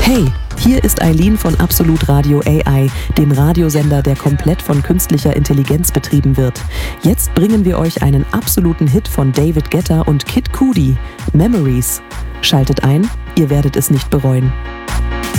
Hey, hier ist Eileen von Absolut Radio AI, dem Radiosender, der komplett von künstlicher Intelligenz betrieben wird. Jetzt bringen wir euch einen absoluten Hit von David Guetta und Kid Cudi, Memories. Schaltet ein, ihr werdet es nicht bereuen.